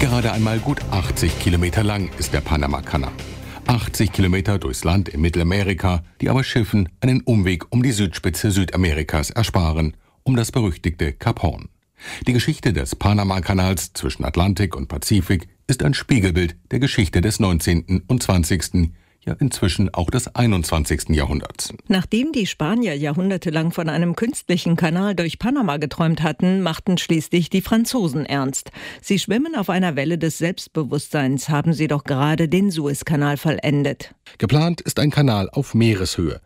Gerade einmal gut 80 Kilometer lang ist der Panamakanal. 80 Kilometer durchs Land in Mittelamerika, die aber Schiffen einen Umweg um die Südspitze Südamerikas ersparen, um das berüchtigte Kap Horn. Die Geschichte des Panamakanals zwischen Atlantik und Pazifik ist ein Spiegelbild der Geschichte des 19. und 20., ja inzwischen auch des 21. Jahrhunderts. Nachdem die Spanier jahrhundertelang von einem künstlichen Kanal durch Panama geträumt hatten, machten schließlich die Franzosen ernst. Sie schwimmen auf einer Welle des Selbstbewusstseins, haben sie doch gerade den Suezkanal vollendet. Geplant ist ein Kanal auf Meereshöhe.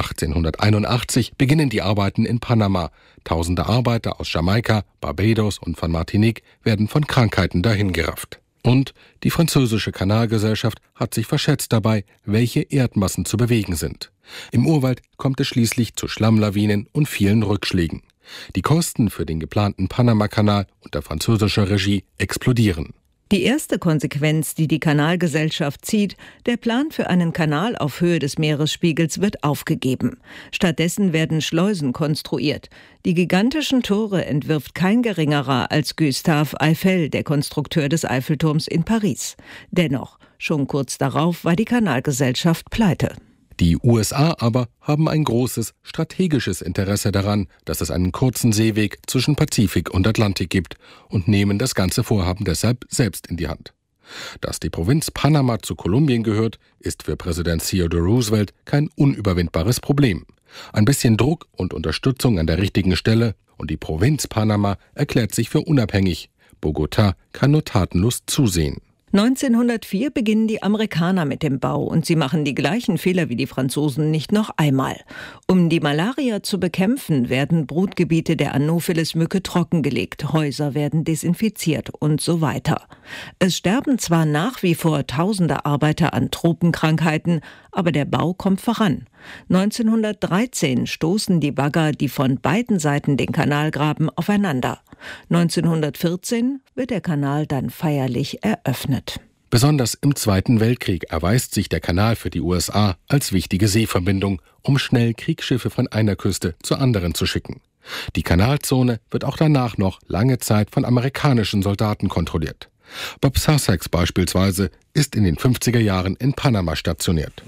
1881 beginnen die Arbeiten in Panama. Tausende Arbeiter aus Jamaika, Barbados und von Martinique werden von Krankheiten dahingerafft. Und die französische Kanalgesellschaft hat sich verschätzt dabei, welche Erdmassen zu bewegen sind. Im Urwald kommt es schließlich zu Schlammlawinen und vielen Rückschlägen. Die Kosten für den geplanten Panamakanal unter französischer Regie explodieren. Die erste Konsequenz, die die Kanalgesellschaft zieht: der Plan für einen Kanal auf Höhe des Meeresspiegels wird aufgegeben. Stattdessen werden Schleusen konstruiert. Die gigantischen Tore entwirft kein geringerer als Gustave Eiffel, der Konstrukteur des Eiffelturms in Paris. Dennoch, schon kurz darauf war die Kanalgesellschaft pleite. Die USA aber haben ein großes strategisches Interesse daran, dass es einen kurzen Seeweg zwischen Pazifik und Atlantik gibt, und nehmen das ganze Vorhaben deshalb selbst in die Hand. Dass die Provinz Panama zu Kolumbien gehört, ist für Präsident Theodore Roosevelt kein unüberwindbares Problem. Ein bisschen Druck und Unterstützung an der richtigen Stelle und die Provinz Panama erklärt sich für unabhängig. Bogotá kann nur tatenlos zusehen. 1904 beginnen die Amerikaner mit dem Bau, und sie machen die gleichen Fehler wie die Franzosen nicht noch einmal. Um die Malaria zu bekämpfen, werden Brutgebiete der Anopheles-Mücke trockengelegt, Häuser werden desinfiziert und so weiter. Es sterben zwar nach wie vor tausende Arbeiter an Tropenkrankheiten, aber der Bau kommt voran. 1913 stoßen die Bagger, die von beiden Seiten den Kanal graben, aufeinander. 1914 wird der Kanal dann feierlich eröffnet. Besonders im Zweiten Weltkrieg erweist sich der Kanal für die USA als wichtige Seeverbindung, um schnell Kriegsschiffe von einer Küste zur anderen zu schicken. Die Kanalzone wird auch danach noch lange Zeit von amerikanischen Soldaten kontrolliert. Bob Sussex beispielsweise ist in den 50er Jahren in Panama stationiert.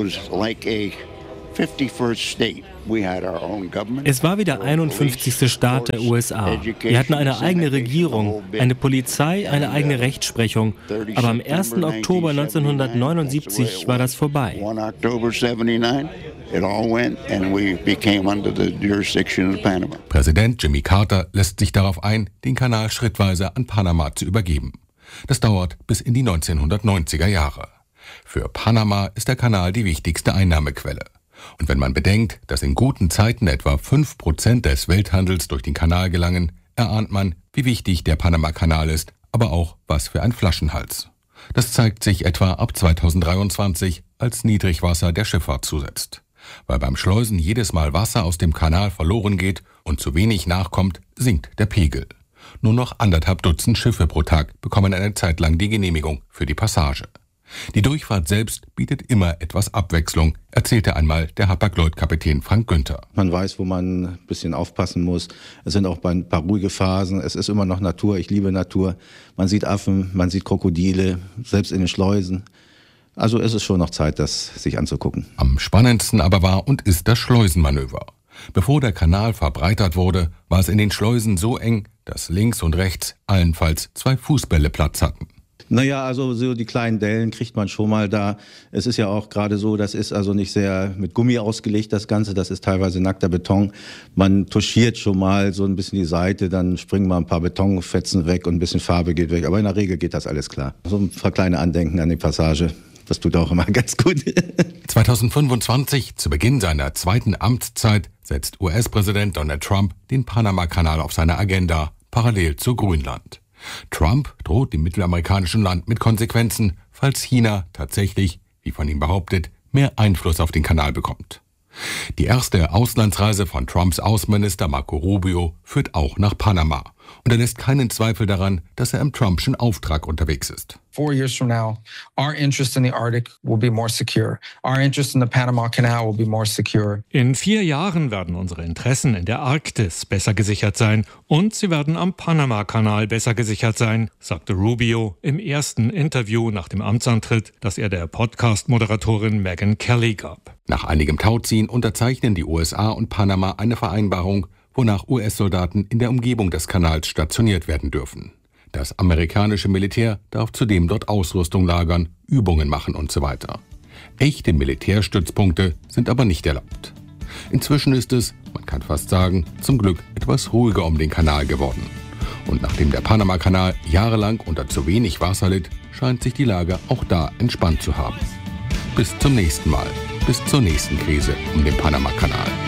Es war wie der 51. Staat der USA. Wir hatten eine eigene Regierung, eine Polizei, eine eigene Rechtsprechung. Aber am 1. Oktober 1979 war das vorbei. Präsident Jimmy Carter lässt sich darauf ein, den Kanal schrittweise an Panama zu übergeben. Das dauert bis in die 1990er Jahre. Für Panama ist der Kanal die wichtigste Einnahmequelle. Und wenn man bedenkt, dass in guten Zeiten etwa 5% des Welthandels durch den Kanal gelangen, erahnt man, wie wichtig der Panama-Kanal ist, aber auch was für ein Flaschenhals. Das zeigt sich etwa ab 2023, als Niedrigwasser der Schifffahrt zusetzt. Weil beim Schleusen jedes Mal Wasser aus dem Kanal verloren geht und zu wenig nachkommt, sinkt der Pegel. Nur noch 1,5 Dutzend Schiffe pro Tag bekommen eine Zeit lang die Genehmigung für die Passage. Die Durchfahrt selbst bietet immer etwas Abwechslung, erzählte einmal der Hapag-Lloyd-Kapitän Frank Günther. Man weiß, wo man ein bisschen aufpassen muss. Es sind auch ein paar ruhige Phasen. Es ist immer noch Natur. Ich liebe Natur. Man sieht Affen, man sieht Krokodile, selbst in den Schleusen. Also es ist schon noch Zeit, das sich anzugucken. Am spannendsten aber war und ist das Schleusenmanöver. Bevor der Kanal verbreitert wurde, war es in den Schleusen so eng, dass links und rechts allenfalls 2 Fußbälle Platz hatten. Naja, also so die kleinen Dellen kriegt man schon mal da. Es ist ja auch gerade so, das ist also nicht sehr mit Gummi ausgelegt, das Ganze. Das ist teilweise nackter Beton. Man touchiert schon mal so ein bisschen die Seite, dann springen mal ein paar Betonfetzen weg und ein bisschen Farbe geht weg. Aber in der Regel geht das alles klar. So ein paar kleine Andenken an die Passage. Das tut auch immer ganz gut. 2025, zu Beginn seiner zweiten Amtszeit, setzt US-Präsident Donald Trump den Panama-Kanal auf seine Agenda, parallel zu Grönland. Trump droht dem mittelamerikanischen Land mit Konsequenzen, falls China tatsächlich, wie von ihm behauptet, mehr Einfluss auf den Kanal bekommt. Die erste Auslandsreise von Trumps Außenminister Marco Rubio führt auch nach Panama. Und er lässt keinen Zweifel daran, dass er im Trumpschen Auftrag unterwegs ist. 4 years from now, our interest in the Arctic will be more secure. Our interest in the Panama Canal will be more secure. In 4 Jahren werden unsere Interessen in der Arktis besser gesichert sein und sie werden am Panama-Kanal besser gesichert sein, sagte Rubio im ersten Interview nach dem Amtsantritt, das er der Podcast-Moderatorin Megyn Kelly gab. Nach einigem Tauziehen unterzeichnen die USA und Panama eine Vereinbarung, wonach US-Soldaten in der Umgebung des Kanals stationiert werden dürfen. Das amerikanische Militär darf zudem dort Ausrüstung lagern, Übungen machen und so weiter. Echte Militärstützpunkte sind aber nicht erlaubt. Inzwischen ist es, man kann fast sagen, zum Glück etwas ruhiger um den Kanal geworden. Und nachdem der Panama-Kanal jahrelang unter zu wenig Wasser litt, scheint sich die Lage auch da entspannt zu haben. Bis zum nächsten Mal, bis zur nächsten Krise um den Panama-Kanal.